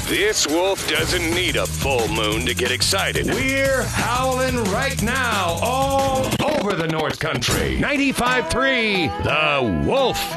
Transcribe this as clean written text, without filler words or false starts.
This wolf doesn't need a full moon to get excited. We're howling right now all over the North Country. 95.3, The Wolf.